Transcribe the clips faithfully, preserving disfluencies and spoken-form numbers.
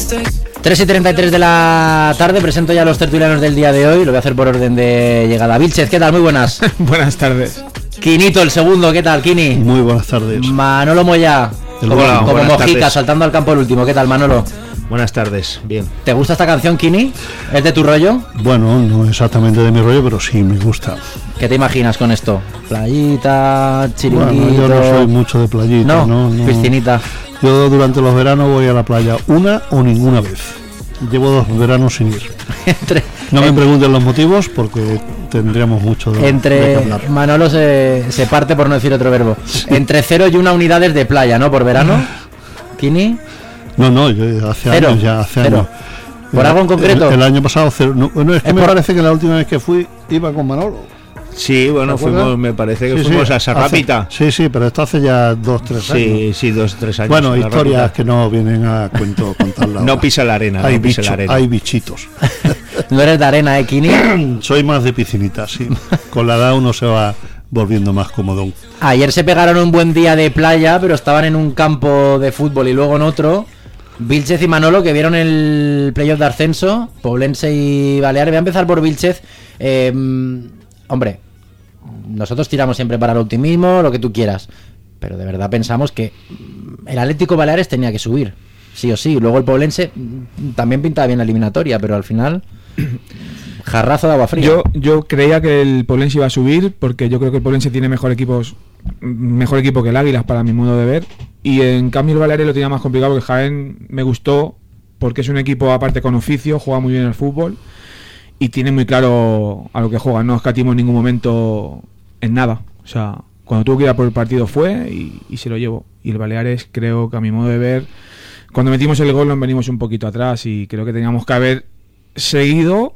tres y treinta y tres de la tarde, presento ya a los tertulianos del día de hoy. Lo voy a hacer por orden de llegada. Vilchez, ¿qué tal? Muy buenas. Buenas tardes. Quinito, el segundo, ¿qué tal, Quini? Muy buenas tardes. Manolo Moya, como, Hola, como Mojica, tardes. saltando al campo el último. ¿Qué tal, Manolo? Buenas tardes, bien. ¿Te gusta esta canción, Quini? ¿Es de tu rollo? Bueno, no exactamente de mi rollo, pero sí me gusta. ¿Qué te imaginas con esto? Playita, chiringuito... Bueno, yo no soy mucho de playita, no, no, no. piscinita. Yo durante los veranos voy a la playa una o ninguna vez. Llevo dos veranos sin ir. Entre, No me en- pregunten los motivos porque tendríamos mucho de, de Entre qué hablar. Manolo se, se parte, por no decir otro verbo. Entre cero y una unidades de playa, ¿no? Por verano. Quini, No, no, yo hace Cero, años ya, hace cero. años. ¿Por algo en concreto? El, el año pasado cero. No, bueno, es que Es me por- parece que la última vez que fui iba con Manolo. Sí, bueno, ¿Te acuerdas? fuimos, me parece que Sí, fuimos sí, a Sarrapita. hace- Sí, sí, pero esto hace ya dos, tres años. Sí, sí, dos, tres años. Bueno, en la historias Rápita. que no vienen a cuento contarlas. No ahora. pisa la arena, hay, no pisa bicho- la arena. hay bichitos. no eres de arena, ¿eh, Quini? Soy más de piscinita, sí. Con la edad uno se va volviendo más cómodo. Ayer se pegaron un buen día de playa, pero estaban en un campo de fútbol y luego en otro. Vilchez y Manolo, que vieron el playoff de ascenso, Poblense y Baleares. Voy a empezar por Vilchez. Eh, hombre, nosotros tiramos siempre para el optimismo, lo que tú quieras, pero de verdad pensamos que el Atlético Baleares tenía que subir, sí o sí. Luego el Poblense mm, también pintaba bien la eliminatoria, pero al final jarrazo de agua fría. Yo, yo creía que el Poblense iba a subir porque yo creo que el Poblense tiene mejor equipos, mejor equipo que el Águilas para mi modo de ver, y en cambio el Baleares lo tenía más complicado porque Jaén me gustó porque es un equipo aparte con oficio, juega muy bien el fútbol y tiene muy claro a lo que juega, no escatimos en ningún momento en nada, o sea, cuando tuvo que ir a por el partido fue y, y se lo llevó. Y el Baleares, creo que a mi modo de ver, cuando metimos el gol nos venimos un poquito atrás y creo que teníamos que haber seguido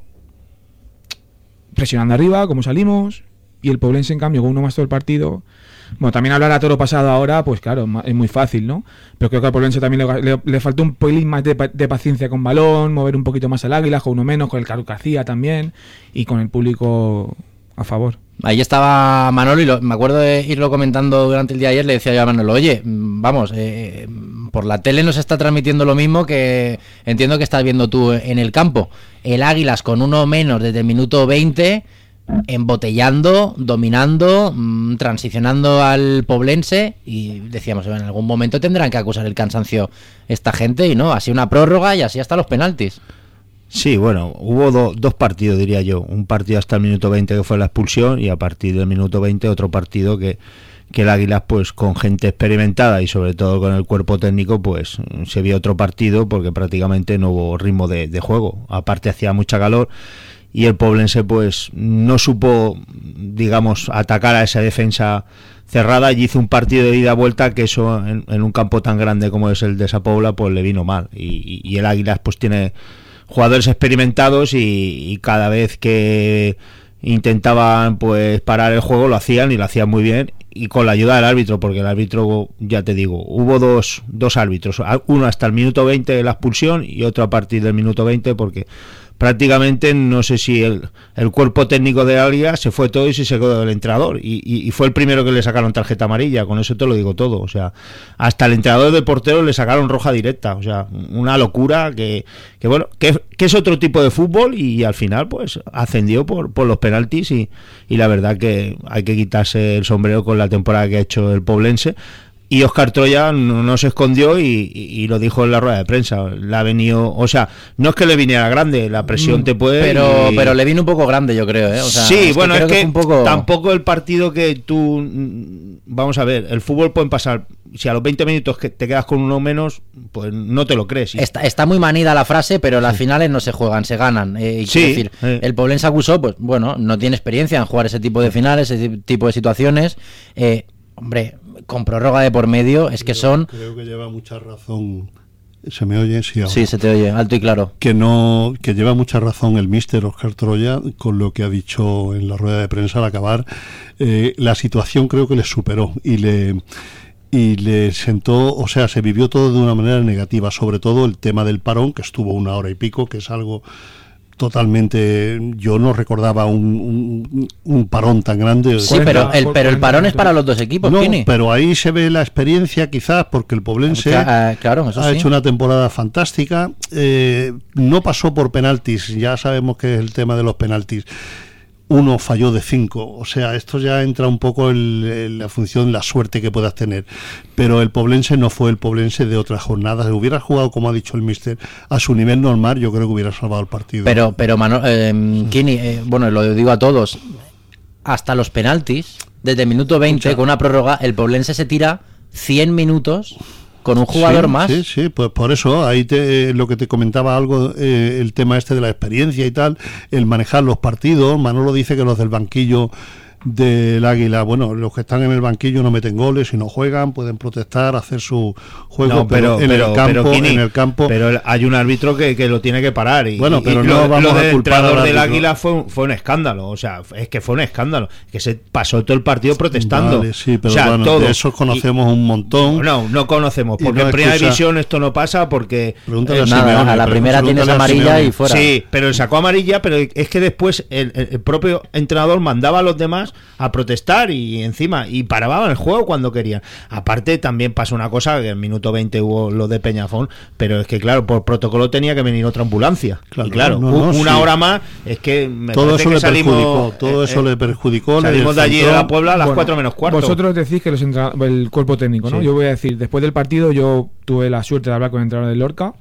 presionando arriba, como salimos, y el Poblense, en cambio, con uno más todo el partido. Bueno, también hablar a toro pasado ahora, pues claro, ma- es muy fácil, ¿no? Pero creo que al Poblense también le, le, le faltó un pelín más de, pa- de paciencia con balón, mover un poquito más al Águila, con uno menos, con el Caru García también, y con el público a favor. Ahí estaba Manolo y lo- me acuerdo de irlo comentando durante el día de ayer. Le decía yo a Manolo, oye, mm, vamos, eh, por la tele nos está transmitiendo lo mismo que entiendo que estás viendo tú en el campo. El Águilas con uno menos desde el minuto veinte, embotellando, dominando, mmm, transicionando al Poblense, y decíamos, en algún momento tendrán que acusar el cansancio esta gente, y no, así una prórroga y así hasta los penaltis. Sí, bueno, hubo do- dos partidos, diría yo. Un partido hasta el minuto veinte que fue la expulsión y a partir del minuto veinte otro partido que, que el Águilas, pues con gente experimentada y sobre todo con el cuerpo técnico, pues se vio otro partido porque prácticamente no hubo ritmo de, de juego. Aparte hacía mucha calor y el Poblense pues no supo, digamos, atacar a esa defensa cerrada y hizo un partido de ida-vuelta que eso en, en un campo tan grande como es el de Sa Pobla pues le vino mal. Y, y, y el Águilas pues tiene jugadores experimentados y, y cada vez que intentaban pues parar el juego lo hacían y lo hacían muy bien y con la ayuda del árbitro, porque el árbitro, ya te digo, hubo dos, dos árbitros, uno hasta el minuto veinte de la expulsión y otro a partir del minuto veinte porque prácticamente no sé si el, el cuerpo técnico de Águilas se fue todo y se quedó del entrenador y, y, y fue el primero que le sacaron tarjeta amarilla, con eso te lo digo todo, o sea, hasta el entrenador del portero le sacaron roja directa, o sea, una locura que, que bueno, que, que es otro tipo de fútbol y al final pues ascendió por, por los penaltis y, y la verdad que hay que quitarse el sombrero con la temporada que ha hecho el Poblense. Y Óscar Troya no, no se escondió y, y, y lo dijo en la rueda de prensa. Le ha venido, o sea, no es que le viniera grande, la presión te puede. Pero, y... pero le vino un poco grande, yo creo, ¿eh? O sea, sí, es bueno, que es que, que un poco... tampoco el partido que tú. Vamos a ver, el fútbol pueden pasar. Si a los veinte minutos que te quedas con uno menos, pues no te lo crees. Está, está muy manida la frase, pero las finales no se juegan, se ganan. Eh, y Sí, quiero decir, eh. el Poblense acusó, pues bueno, no tiene experiencia en jugar ese tipo de finales, ese tipo de situaciones. Eh, hombre, con prórroga de por medio, es que son... Creo que lleva mucha razón. ¿Se me oye? Sí, ahora. Sí, se te oye, alto y claro. Que no, que lleva mucha razón el míster Óscar Troya con lo que ha dicho en la rueda de prensa al acabar. Eh, la situación creo que le superó y le y le sentó, o sea, se vivió todo de una manera negativa, sobre todo el tema del parón, que estuvo una hora y pico, que es algo totalmente, yo no recordaba un, un, un parón tan grande. Sí, pero el, pero el parón es para los dos equipos, no, Kini. Pero ahí se ve la experiencia quizás, porque el Poblense uh, claro, eso ha sí. hecho una temporada fantástica, eh, no pasó por penaltis, ya sabemos que es el tema de los penaltis. Uno falló de cinco, o sea, esto ya entra un poco en la función, la suerte que puedas tener, pero el Poblense no fue el Poblense de otras jornadas. Si hubiera jugado, como ha dicho el míster, a su nivel normal, yo creo que hubiera salvado el partido. Pero, pero Mano, eh, Kini, eh, bueno, lo digo a todos, hasta los penaltis, desde el minuto veinte, Mucha. con una prórroga, el Poblense se tira cien minutos con un jugador sí, más. Sí, sí, pues por eso, ahí te, eh, lo que te comentaba algo, eh, el tema este de la experiencia y tal, el manejar los partidos. Manolo dice que los del banquillo del Águila, bueno, los que están en el banquillo no meten goles y no juegan, pueden protestar, hacer su juego, no, pero, pero, en, pero, el campo, pero, Kini, en el campo pero hay un árbitro que, que lo tiene que parar y, bueno, pero y no lo, vamos lo a del culpar entrenador al del árbitro. Águila fue un, fue un escándalo, o sea, es que fue un escándalo, que se pasó todo el partido protestando. Vale, sí, pero o sea, bueno, todos. de esos conocemos y, un montón. No, no conocemos, porque no en primera excusa. división esto no pasa porque Pregúntale eh, a nada, Simeone, a la primera tienes amarilla y fuera. Sí, pero él sacó amarilla, pero es que después el, el propio entrenador mandaba a los demás a protestar y encima y paraban el juego cuando querían. Aparte también pasó una cosa, que en el minuto veinte hubo lo de Peñafón, pero es que claro, por protocolo tenía que venir otra ambulancia. Claro, y claro, no, no, una sí. hora más, es que me todo eso que le salimos, perjudicó, todo eh, eso eh, le perjudicó. Salimos de allí de la Puebla a las Bueno, cuatro menos cuarto. Vosotros decís que los entra- el cuerpo técnico, ¿no? Sí. Yo voy a decir, después del partido yo tuve la suerte de hablar con el entrenador del Lorca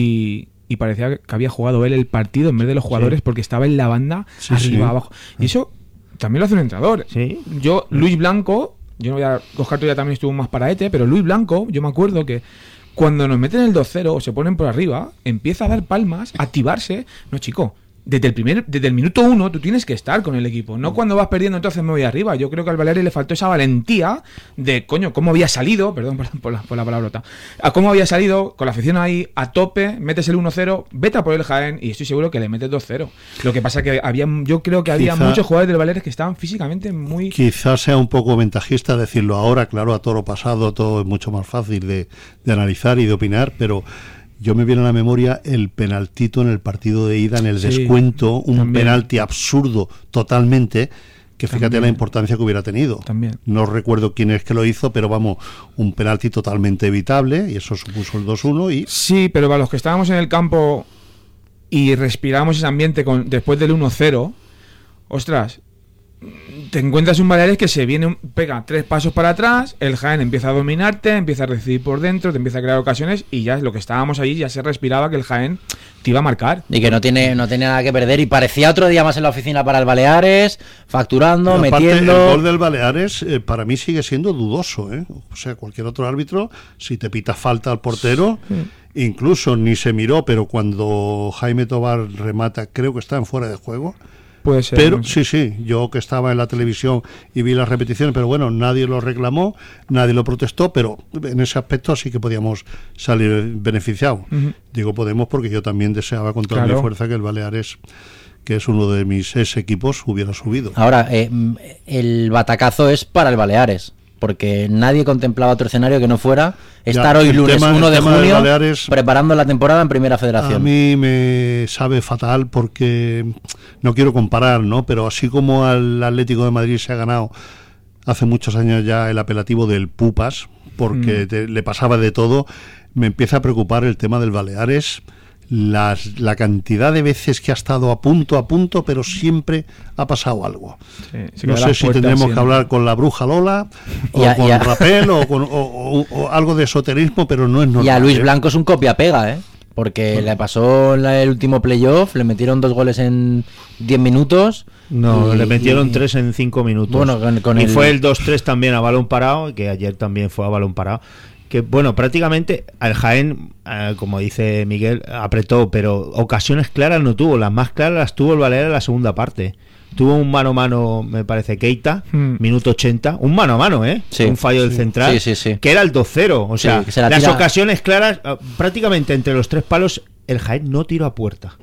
y, y parecía que había jugado él el partido en vez de los jugadores, sí. porque estaba en la banda, sí, arriba, sí. abajo. Y eso también lo hace un entrenador. Sí. Yo, Luis Blanco, yo no voy a... Oscar ya también estuvo más para Ete, pero Luis Blanco, yo me acuerdo que cuando nos meten el dos cero o se ponen por arriba, empieza a dar palmas, a activarse. No, chico, desde el primer, desde el minuto uno tú tienes que estar con el equipo, no cuando vas perdiendo entonces me voy arriba. Yo creo que al Baleares le faltó esa valentía de, coño, cómo había salido, perdón por, por, la, por la palabrota, a cómo había salido, con la afición ahí a tope, metes el uno cero, vete a por el Jaén y estoy seguro que le metes dos cero. Lo que pasa que había, yo creo que había Quizá, muchos jugadores del Baleares que estaban físicamente muy... Quizás sea un poco ventajista decirlo ahora, claro, a toro pasado todo es mucho más fácil de, de analizar y de opinar, pero... Yo me viene a la memoria el penaltito en el partido de ida, en el sí, descuento, un también. penalti absurdo totalmente, que fíjate también. La importancia que hubiera tenido. También. No recuerdo quién es que lo hizo, pero vamos, un penalti totalmente evitable, y eso supuso el dos uno. Y... Sí, pero para los que estábamos en el campo y respirábamos ese ambiente con, después del uno cero, ostras... Te encuentras un Baleares que se viene, pega tres pasos para atrás, el Jaén empieza a dominarte, empieza a recibir por dentro, te empieza a crear ocasiones y ya lo que estábamos ahí ya se respiraba que el Jaén te iba a marcar. Y que no tiene no tiene nada que perder y parecía otro día más en la oficina para el Baleares, facturando, aparte, metiendo... El gol del Baleares eh, para mí sigue siendo dudoso, ¿eh? O sea, cualquier otro árbitro, si te pita falta al portero... Sí. Incluso ni se miró, pero cuando Jaime Tobar remata, creo que está en fuera de juego. Puede ser. Pero sí, sí, yo que estaba en la televisión y vi las repeticiones, pero bueno, nadie lo reclamó, nadie lo protestó, pero en ese aspecto sí que podíamos salir beneficiados. Uh-huh. Digo podemos porque yo también deseaba con toda claro. mi fuerza que el Baleares, que es uno de mis ex equipos, hubiera subido. Ahora, eh, el batacazo es para el Baleares, porque nadie contemplaba otro escenario que no fuera estar ya, hoy lunes tema, uno de junio Baleares, preparando la temporada en Primera Federación. A mí me sabe fatal porque no quiero comparar, ¿no? Pero así como al Atlético de Madrid se ha ganado hace muchos años ya el apelativo del Pupas, porque mm. te, le pasaba de todo, me empieza a preocupar el tema del Baleares. Las, la cantidad de veces que ha estado a punto, a punto, pero siempre ha pasado algo. Sí, no sé si tendremos siempre. que hablar con la bruja Lola, o ya, con ya. Rapel, o, con, o, o, o algo de esoterismo, pero no es normal. Y a Luis ¿eh? Blanco es un copia-pega, ¿eh? Porque bueno. le pasó en el último playoff, le metieron dos goles en diez minutos. No, y, le metieron y, tres en cinco minutos. Bueno, con, con y el... fue el dos tres también a balón parado, que ayer también fue a balón parado. Que bueno, prácticamente al Jaén, eh, como dice Miguel, apretó, pero ocasiones claras no tuvo. Las más claras las tuvo el Baleares en la segunda parte. Tuvo un mano a mano, me parece, Keita, mm. minuto ochenta, un mano a mano, ¿eh? Sí, un fallo sí, del central, sí, sí, sí. que era el dos cero. O sea, sí, las tira... ocasiones claras, prácticamente entre los tres palos, el Jaén no tiró a puerta.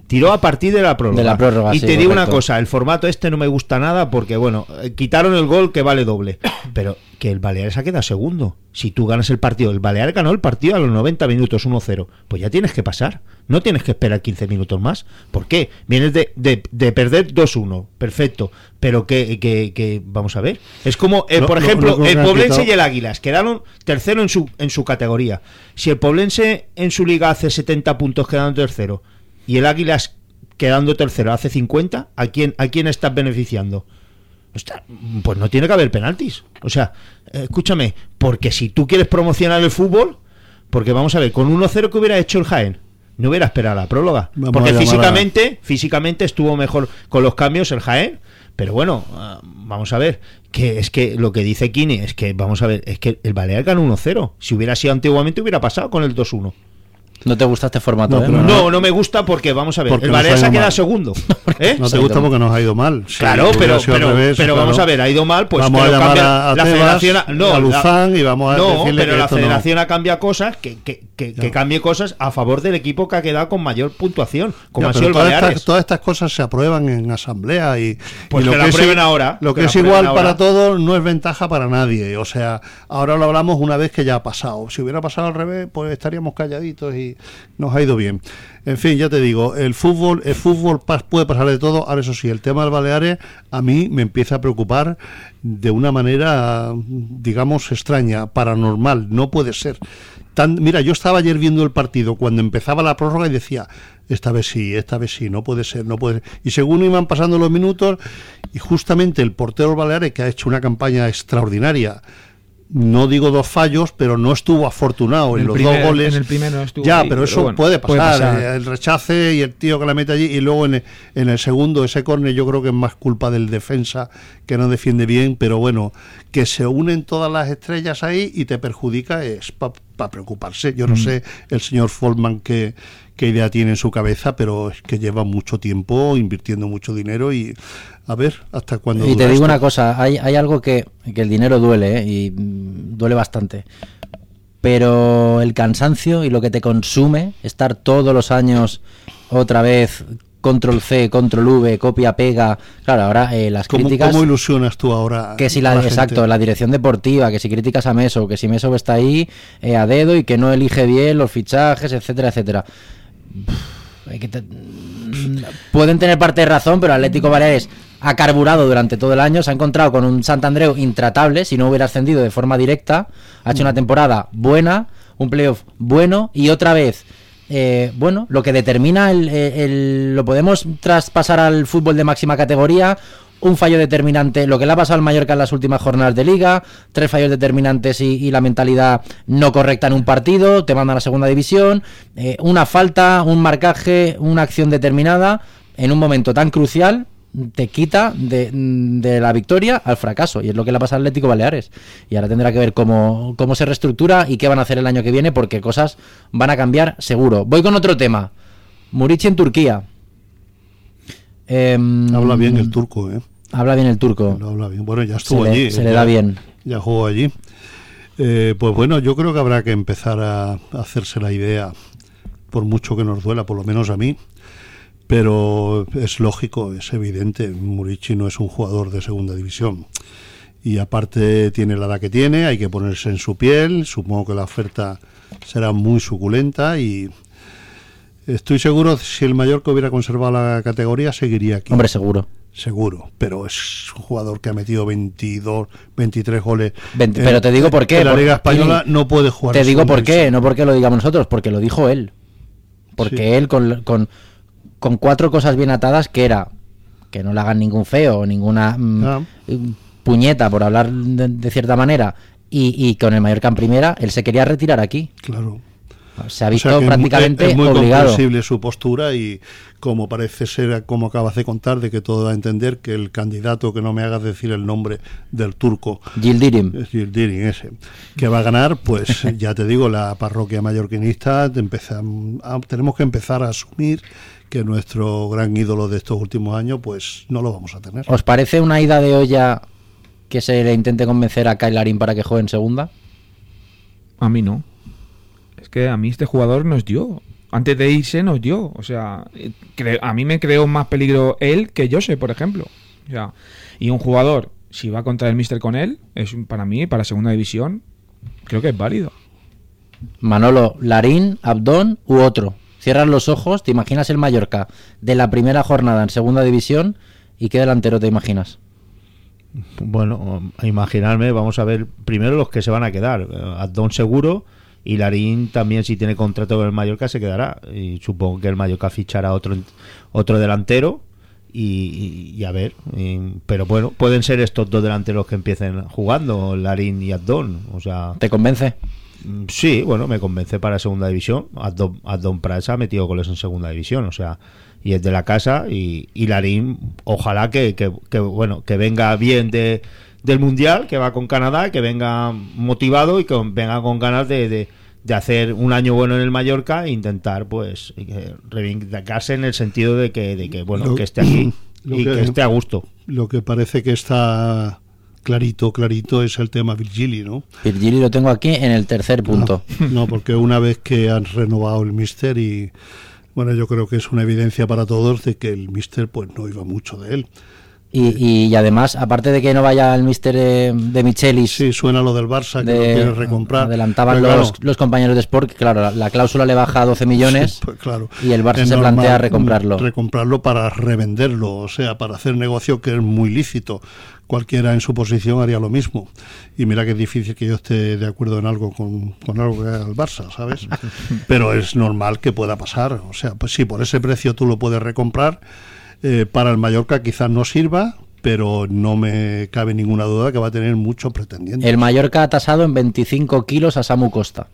Tiró a partir de la prórroga. De la prórroga, y sí, te digo correcto. una cosa, el formato este no me gusta nada porque, bueno, eh, quitaron el gol que vale doble. Pero que el Baleares ha quedado segundo. Si tú ganas el partido, el Baleares ganó el partido a los noventa minutos uno cero. Pues ya tienes que pasar. No tienes que esperar quince minutos más. ¿Por qué? Vienes de, de, de perder dos uno. Perfecto. Pero que, que, que vamos a ver. Es como, eh, Lo- por lo- ejemplo, lo que el han Poblense quitado- y el Águilas quedaron tercero en su, en su categoría. Si el Poblense en su liga hace setenta puntos quedando tercero y el Águilas quedando tercero hace cincuenta, ¿a quién, a quién estás beneficiando? Está- Pues no tiene que haber penaltis. O sea, eh, escúchame, porque si tú quieres promocionar el fútbol, porque vamos a ver, con uno cero que hubiera hecho el Jaén, no hubiera esperado la próloga. Vamos Porque a llamar físicamente, físicamente estuvo mejor con los cambios el Jaén. Pero bueno, ah, vamos a ver, que es que lo que dice Kini es que, vamos a ver, es que el Balear ganó uno cero. Si hubiera sido antiguamente hubiera pasado con el dos uno. No te gusta este formato, No, ¿eh? pero No, no me gusta porque, vamos a ver, Porque el nos Balear ha se ido ha quedado mal. segundo. ¿Eh? No Se te ha gusta ido- porque nos ha ido mal. Si Claro, hubiera pero, sido al pero, revés, pero claro. vamos a ver, ha ido mal, pues vamos que a lo llamar cambie a, a la Tebas, federación. a- No, a la- Luzán y vamos a no, decirle pero que la esto no. federación ha cambiado cosas, que, que, que, que Ya. cambie cosas a favor del equipo que ha quedado con mayor puntuación, como Ya, ha pero sido el todas, Baleares. estas, todas estas cosas se aprueban en asamblea y, Pues y que la es, aprueben ahora, lo que que la es aprueben igual ahora. para todos no es ventaja para nadie. O sea, ahora lo hablamos una vez que ya ha pasado. Si hubiera pasado al revés, pues estaríamos calladitos y nos ha ido bien. En fin, ya te digo, el fútbol, el fútbol pas- puede pasar de todo. Ahora eso sí, el tema del Baleares a mí me empieza a preocupar de una manera, digamos, extraña, paranormal. No puede ser. Tan, mira, yo estaba ayer viendo el partido cuando empezaba la prórroga y decía, esta vez sí, esta vez sí, no puede ser, no puede ser. Y según iban pasando los minutos, y justamente el portero Baleares, que ha hecho una campaña extraordinaria, no digo dos fallos, pero no estuvo afortunado en, el los primer- dos goles. en el primero estuvo ya, ahí, pero pero eso bueno, puede puede pasar. pasar. eh, El rechace y el tío que la mete allí, y luego en el, en el segundo, ese córner, yo creo que es más culpa del defensa que no defiende bien, pero bueno, que se unen todas las estrellas ahí y te perjudica es para preocuparse. Yo no Mm. sé el señor Folman qué, qué idea tiene en su cabeza, pero es que lleva mucho tiempo invirtiendo mucho dinero y a ver hasta cuándo. Y te dura digo esto. una cosa, hay, hay algo que, que el dinero duele, ¿eh? Y mm, duele bastante. Pero el cansancio y lo que te consume, estar todos los años otra vez, control C, control V, copia, pega. Claro, ahora eh, las ¿Cómo, críticas... ¿Cómo ilusionas tú ahora? Que si a la, gente? exacto, la dirección deportiva, que si criticas a Meso, que si Meso está ahí eh, a dedo y que no elige bien los fichajes, etcétera, etcétera. Uf, hay que te- pueden tener parte de razón, pero Atlético Baleares ha carburado durante todo el año, se ha encontrado con un Santandreu intratable, si no hubiera ascendido de forma directa, ha hecho una temporada buena, un playoff bueno y otra vez... Eh, bueno, lo que determina el, el- el- lo podemos traspasar al fútbol de máxima categoría, un fallo determinante, lo que le ha pasado al Mallorca en las últimas jornadas de liga, tres fallos determinantes y, y la mentalidad no correcta en un partido, te mandan a la segunda división, eh, una falta, un marcaje, una acción determinada en un momento tan crucial te quita de, de la victoria al fracaso, y es lo que le pasa al Atlético Baleares. Y ahora tendrá que ver cómo, cómo se reestructura y qué van a hacer el año que viene, porque cosas van a cambiar seguro. Voy con otro tema. Murici en Turquía. Em, Habla bien el turco, ¿eh? Habla bien el turco. Lo habla bien. Bueno, ya estuvo Se le- allí. se ¿eh? le Ya- da bien. Ya jugó allí. Eh, pues bueno, yo creo que habrá que empezar a, a hacerse la idea, por mucho que nos duela, por lo menos a mí. Pero es lógico, es evidente, Murici no es un jugador de segunda división. Y aparte tiene la edad que tiene, hay que ponerse en su piel, supongo que la oferta será muy suculenta y estoy seguro, si el Mallorca hubiera conservado la categoría, seguiría aquí. Hombre, seguro. Seguro, pero es un jugador que ha metido veintidós, veintitrés goles. veinte en- pero te digo por qué. En la por- Liga Española Kini, no puede jugar. Te en digo segunda por qué, división. no porque lo digamos nosotros, porque lo dijo él. Porque Sí. él con, con, con cuatro cosas bien atadas, que era que no le hagan ningún feo o ninguna mm, Ah. puñeta, por hablar de, de cierta manera, y, y con el Mallorca en primera, él se quería retirar aquí. Claro. Se ha O visto sea que es muy- prácticamente es muy obligado. comprensible su postura y como parece ser, como acabas de contar, de que todo da a entender que el candidato, que no me hagas decir el nombre del turco, Yildirim. es Yildirim ese, que va a ganar, pues ya te digo, la parroquia mallorquinista, te empieza a- tenemos que empezar a asumir que nuestro gran ídolo de estos últimos años, pues no lo vamos a tener. ¿Os parece una ida de olla que se le intente convencer a Kyle Larin para que juegue en segunda? A mí no. Es que a mí este jugador nos dio antes de irse nos dio. O sea, cre- a mí me creó más peligro él que Jose, por ejemplo. O sea, y un jugador, si va contra el míster con él, es un- para mí, para segunda división, creo que es válido. Manolo, Larín, Abdón u otro. Cierras los ojos, te imaginas el Mallorca de la primera jornada en segunda división y qué delantero te imaginas. Bueno, a imaginarme, vamos a ver primero los que se van a quedar. Abdón seguro, y Larín también, si tiene contrato con el Mallorca, se quedará. Y supongo que el Mallorca fichará otro otro delantero y, y, y a ver. Y, pero bueno, pueden ser estos dos delanteros que empiecen jugando, Larín y Abdón. O sea, ¿Te convence? sí, bueno, me convence para segunda división. Abdón, Abdón Prats ha metido goles en segunda división, o sea, y es de la casa. Y, y Larín, ojalá que, que, que bueno, que venga bien de del mundial, que va con Canadá, que venga motivado y que venga con ganas de, de, de hacer un año bueno en el Mallorca e intentar pues reivindicarse en el sentido de que, de que bueno, Lo- que esté aquí lo y que- que esté a gusto. Lo que parece que está clarito, clarito es el tema Virgili, ¿no? Virgili lo tengo aquí en el tercer punto. No, no, porque una vez que han renovado el míster y bueno, yo creo que es una evidencia para todos de que el míster pues no iba mucho de él. Y, y además, aparte de que no vaya el míster de, de Michelis, Sí, suena lo del Barça, que de- lo quiere recomprar. adelantaban Pero los, claro, los compañeros de Sport, que claro, la, la cláusula le baja a doce millones sí, pues claro. y el Barça Es se normal plantea recomprarlo. Recomprarlo para revenderlo, o sea, para hacer negocio, que es muy lícito. Cualquiera en su posición haría lo mismo. Y mira que es difícil que yo esté de acuerdo en algo con, con algo que haga el Barça, ¿sabes? Pero es normal que pueda pasar. O sea, pues sí, por ese precio tú lo puedes recomprar. Eh, para el Mallorca quizás no sirva, pero no me cabe ninguna duda que va a tener muchos pretendientes. El Mallorca ha tasado en veinticinco kilos a Samu Costa,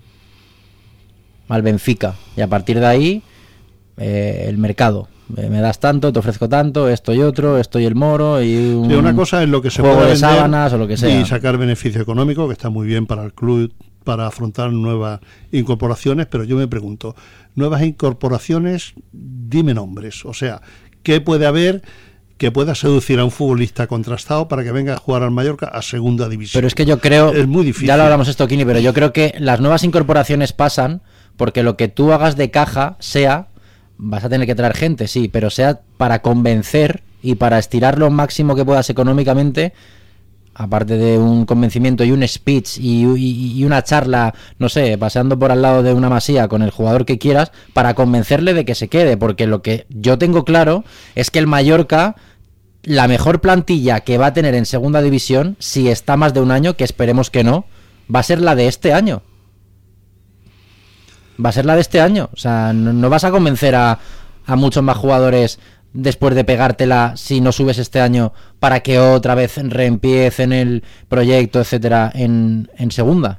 al Benfica, y a partir de ahí eh, el mercado. Eh, me das tanto, te ofrezco tanto, esto y otro, esto y el Moro y un Sí, una cosa es lo que se juego puede de vender sábanas o lo que sea. y sacar beneficio económico, que está muy bien para el club, para afrontar nuevas incorporaciones, pero yo me pregunto, nuevas incorporaciones, dime nombres, o sea, ¿qué puede haber que pueda seducir a un futbolista contrastado para que venga a jugar al Mallorca a segunda división? Pero es que yo creo, es muy difícil. ya lo hablamos esto, Kini, pero yo creo que las nuevas incorporaciones pasan porque lo que tú hagas de caja sea, vas a tener que traer gente, sí, pero sea para convencer y para estirar lo máximo que puedas económicamente, aparte de un convencimiento y un speech y, y, y una charla, no sé, paseando por al lado de una masía con el jugador que quieras, para convencerle de que se quede, porque lo que yo tengo claro es que el Mallorca, la mejor plantilla que va a tener en segunda división, si está más de un año, que esperemos que no, va a ser la de este año. Va a ser la de este año. O sea, no, no vas a convencer a, a muchos más jugadores después de pegártela si no subes este año para que otra vez reempiecen el proyecto, etcétera, en, en segunda.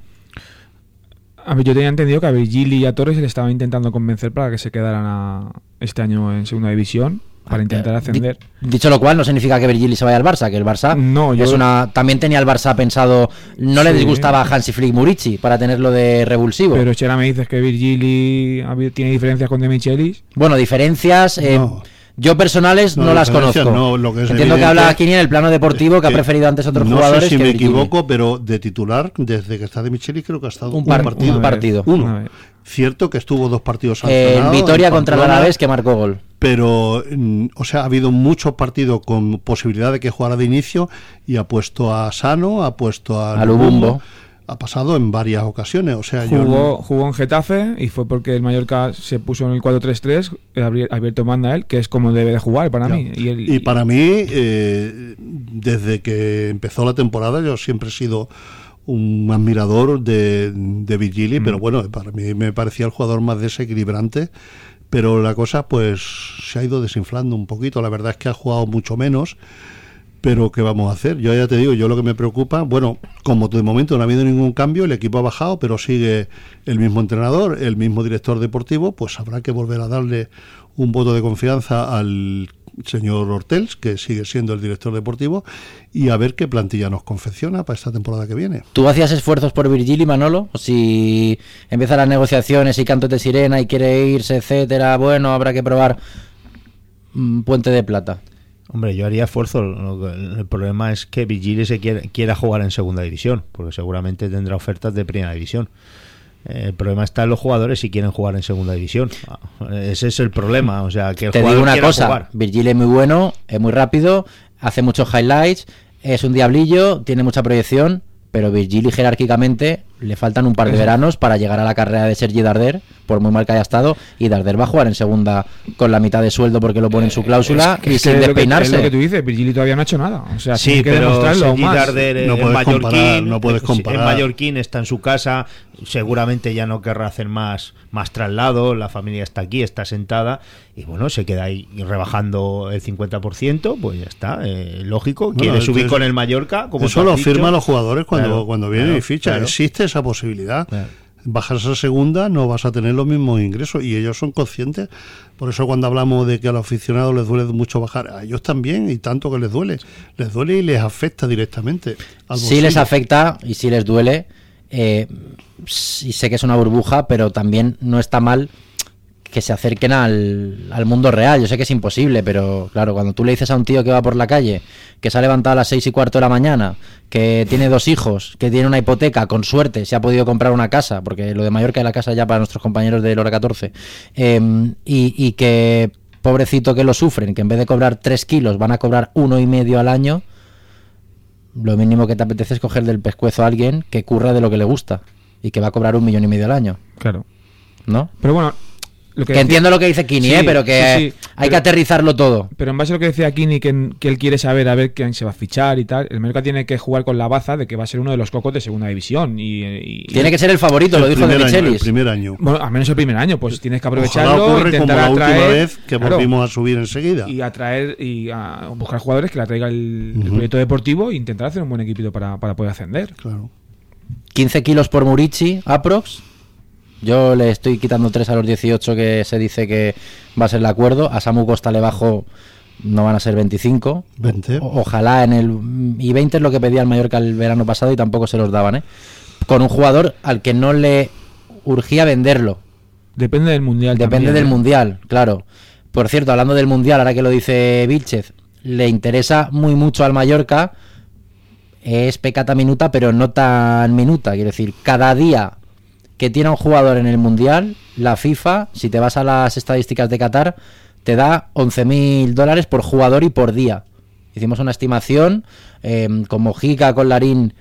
A ver, yo tenía entendido que a Virgili y a Torres se le estaba intentando convencer para que se quedaran a este año en segunda división, para intentar ascender. Di- dicho lo cual, no significa que Virgili se vaya al Barça, que el Barça No, yo- es una. También tenía el Barça pensado. No le Sí. disgustaba a Hansi Flick Murici para tenerlo de revulsivo. Pero Chera me dices que Virgili ha habi- tiene diferencias con De Michelis. Bueno, diferencias. eh, No. Yo personales no, No, las diferencias conozco. no, lo que es Entiendo que evidente habla aquí en el plano deportivo que, ha preferido antes otros no jugadores sé si que me Virgili. equivoco, pero de titular, desde que está de Micheli, creo que ha estado Un un, par- partido. un partido. Uno. Una vez. Cierto que estuvo dos partidos En sancionados, Vitoria en contra el Pamplona, Alavés, que marcó gol. pero mm, o sea, ha habido muchos partidos con posibilidad de que jugara de inicio y ha puesto a Sano, ha puesto a A Lubumbo. Ha pasado en varias ocasiones, o sea, yo Jugó, no- jugó en Getafe y fue porque el Mallorca se puso en el cuatro tres tres, eh, abri- abierto manda él, que es como debe de jugar para Ya. mí. Y, él- Y para mí, eh, desde que empezó la temporada, yo siempre he sido un admirador de, de Virgili, Mm. pero bueno, para mí me parecía el jugador más desequilibrante, pero la cosa pues se ha ido desinflando un poquito. La verdad es que ha jugado mucho menos, pero ¿qué vamos a hacer? Yo ya te digo, yo lo que me preocupa, bueno, como de momento no ha habido ningún cambio, el equipo ha bajado, pero sigue el mismo entrenador, el mismo director deportivo, pues habrá que volver a darle un voto de confianza al señor Hortels, que sigue siendo el director deportivo, y a ver qué plantilla nos confecciona para esta temporada que viene. ¿Tú hacías esfuerzos por Virgili, Manolo? O si empiezan las negociaciones y cantos de sirena y quiere irse, etcétera, bueno, habrá que probar mm, Puente de Plata. Hombre, yo haría esfuerzo. Lo que- El problema es que Virgili se quiere, quiera jugar en segunda división, porque seguramente tendrá ofertas de primera división. El problema está en los jugadores si quieren jugar en segunda división. Ese es el problema. O sea, que el Te jugador digo una quiera cosa, jugar. Virgil es muy bueno, es muy rápido, hace muchos highlights, es un diablillo, tiene mucha proyección, pero Virgili jerárquicamente le faltan un par de veranos para llegar a la carrera de Sergi Darder, por muy mal que haya estado, y Darder va a jugar en segunda con la mitad de sueldo porque lo pone en su cláusula Es que- y es que sin es lo que- despeinarse. Es lo que tú dices, Virgili todavía no ha hecho nada. O sea, Sí, tiene que pero demostrarlo aún Sergi más. Darder No en puedes Mallorquín, comparar, no puedes eh, comparar. en Mallorquín está en su casa, seguramente ya no querrá hacer más, más traslado, la familia está aquí, está sentada, y bueno, se queda ahí rebajando el cincuenta por ciento, pues ya está, eh, lógico, Bueno, quiere subir entonces, con el Mallorca, como Eso tú lo has dicho. firman los jugadores cuando, Claro, cuando vienen claro, y fichan. claro. Existe esa posibilidad. Claro. Bajas a segunda, no vas a tener los mismos ingresos y ellos son conscientes. Por eso cuando hablamos de que a los aficionados les duele mucho bajar, a ellos también, y tanto que les duele. Les duele y les afecta directamente al Sí bolsillo. les afecta y sí les duele, eh, y sé que es una burbuja, pero también no está mal que se acerquen al, al mundo real. Yo sé que es imposible, pero claro, cuando tú le dices a un tío que va por la calle, que se ha levantado a las seis y cuarto de la mañana, que tiene dos hijos, que tiene una hipoteca, con suerte se ha podido comprar una casa, porque lo de Mallorca es la casa ya para nuestros compañeros de Lora catorce, eh, y, y que pobrecito que lo sufren, que en vez de cobrar tres kilos van a cobrar uno y medio al año, lo mínimo que te apetece es coger del pescuezo a alguien que curra de lo que le gusta y que va a cobrar un millón y medio al año, Claro. ¿no? Pero bueno, lo Que, que decía- entiendo lo que dice Kini, Sí, ¿eh? Pero que sí, sí, hay que pero- aterrizarlo todo. Pero en base a lo que decía Kini, que, que él quiere saber a ver quién se va a fichar y tal, el Mallorca tiene que jugar con la baza de que va a ser uno de los cocos de segunda división. Y, y- Tiene que ser el favorito, lo El dijo de primer año, el Michelis. primer año. Bueno, al menos el primer año, pues tienes que aprovecharlo, Ojalá ocurre como intentar la última atraer, vez que claro, volvimos a subir enseguida. y atraer y a buscar jugadores que le traiga el, el Ujú. proyecto deportivo e intentar hacer un buen equipito para, para poder ascender. Claro. quince kilos por Murici, aprox. Yo le estoy quitando tres a los dieciocho que se dice que va a ser el acuerdo. A Samu Costa le bajo, no van a ser veinticinco. veinte. O- ojalá en el... Y veinte es lo que pedía el Mallorca el verano pasado y tampoco se los daban, ¿eh? Con un jugador al que no le urgía venderlo. Depende del mundial. Depende también, del ¿eh? mundial, claro. Por cierto, hablando del mundial, ahora que lo dice Vilchez, le interesa muy mucho al Mallorca. Es pecata minuta, pero no tan minuta. Quiero decir, cada día que tiene un jugador en el mundial, la FIFA, si te vas a las estadísticas de Qatar, te da once mil dólares por jugador y por día. Hicimos una estimación eh, con Mojica, con Larín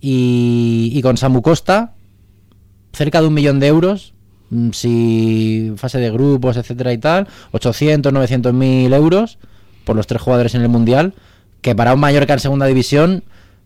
y, y con Samu Costa, cerca de un millón de euros. Mm, Si fase de grupos, etcétera y tal, ochocientos, novecientos mil euros por los tres jugadores en el mundial, que para un Mallorca en segunda división,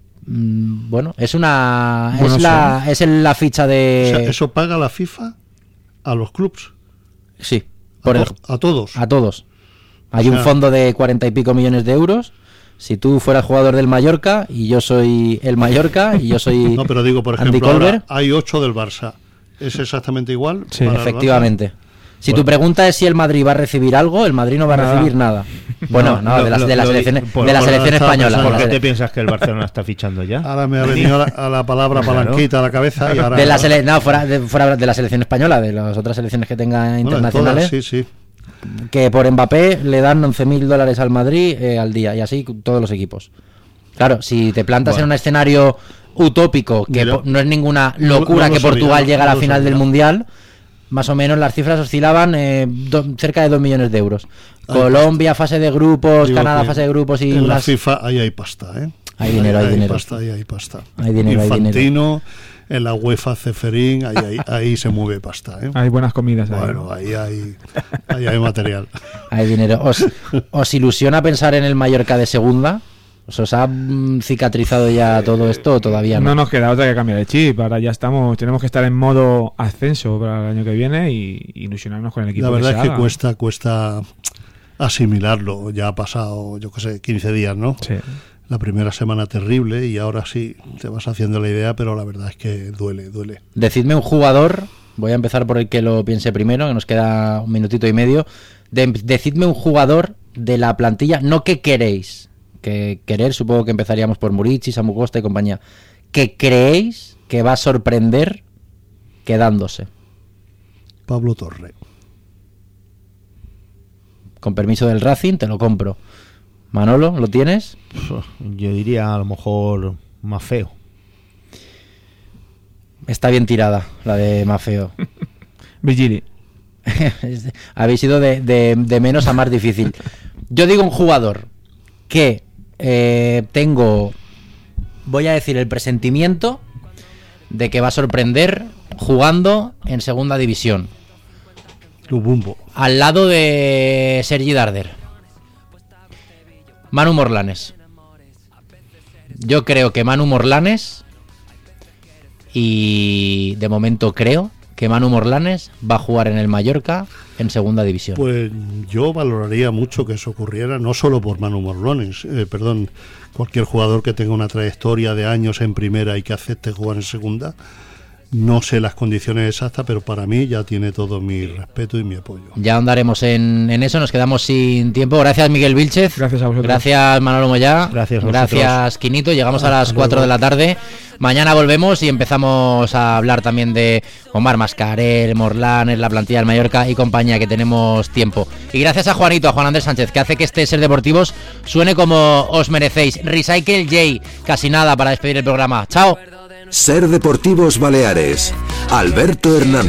mm, bueno, es una Bueno, es la es el- la ficha O de sea, eso paga la FIFA a los clubs, sí, a, por el- to- a todos. a todos. Hay O un sea- fondo de cuarenta y pico millones de euros. Si tú fueras jugador del Mallorca y yo soy el Mallorca y yo soy No, pero digo, por Andy ejemplo, ahora Colbert, hay ocho del Barça. ¿Es exactamente igual? Sí, para el efectivamente. Si Bueno. tu pregunta es si el Madrid va a recibir algo, el Madrid no va a Nada. recibir nada. Bueno, no, No, de la, lo- de la lo- selección, por- de la por- selección estaba española. pensando- ¿Por qué porque- te piensas que el Barcelona está fichando ya? Ahora me ha venido a la, a la palabra Claro. palanquita a la cabeza y ahora... de la sele- no, fuera de, fuera de la selección española, de las otras selecciones que tenga Bueno, de internacionales, todas, sí, sí. que por Mbappé le dan once mil dólares al Madrid eh, al día, y así todos los equipos. Claro, si te plantas Bueno. en un escenario utópico, que Ni lo- po- no es ninguna no- locura no lo que Portugal sabía, llegue a no la lo final del sabía. Mundial, más o menos las cifras oscilaban eh, do- cerca de dos millones de euros. Ay, Colombia, fase de grupos, Digo Canadá, que fase de grupos y en la unas... FIFA ahí hay pasta, ¿eh? Hay dinero, hay dinero. pasta, ahí hay pasta. Hay dinero, hay Infantino, en la UEFA Ceferín, ahí, ahí, ahí se mueve pasta, ¿eh? Hay buenas comidas ahí. Bueno, ahí hay, ahí hay material. Hay dinero. ¿Os, ¿Os ilusiona pensar en el Mallorca de segunda? ¿Os, os ha mm, cicatrizado ya todo esto o todavía no? No nos queda otra que cambiar de chip. Ahora ya estamos, tenemos que estar en modo ascenso para el año que viene y ilusionarnos con el equipo. La verdad que es se que haga. cuesta, cuesta asimilarlo. Ya ha pasado, yo qué sé, quince días, ¿no? Sí. La primera semana terrible y ahora sí te vas haciendo la idea, pero la verdad es que duele, duele. Decidme un jugador, voy a empezar por el que lo piense primero, que nos queda un minutito y medio. De- decidme un jugador de la plantilla, no que queréis, que querer, supongo que empezaríamos por Murici, Samu Costa y compañía, que creéis que va a sorprender quedándose. Pablo Torre. Con permiso del Racing, te lo compro. Manolo, ¿lo tienes? Yo diría a lo mejor más feo. Está bien tirada, la de Maffeo. Virgili. Habéis ido de, de, de menos a más difícil. Yo digo un jugador que eh, tengo, voy a decir, el presentimiento de que va a sorprender jugando en segunda división. Lubumbo. Al lado de Sergi Darder. Manu Morlanes. Yo creo que Manu Morlanes, y de momento creo que Manu Morlanes va a jugar en el Mallorca en segunda división. Pues yo valoraría mucho que eso ocurriera, no solo por Manu Morlanes, eh, perdón, cualquier jugador que tenga una trayectoria de años en primera y que acepte jugar en segunda. No sé las condiciones exactas, pero para mí ya tiene todo mi respeto y mi apoyo. Ya andaremos en, en eso, nos quedamos sin tiempo. Gracias, Miguel Vilchez. Gracias a vosotros. Gracias, Manolo Moyá. Gracias a Gracias, Quinito. Llegamos a las cuatro de la tarde. Mañana volvemos y empezamos a hablar también de Omar Mascarel, Morlanes, la plantilla del Mallorca y compañía, que tenemos tiempo. Y gracias a Juanito, a Juan Andrés Sánchez, que hace que este Ser Deportivos suene como os merecéis. Recycle J, casi nada para despedir el programa. Chao. Ser Deportivos Baleares. Alberto Hernández.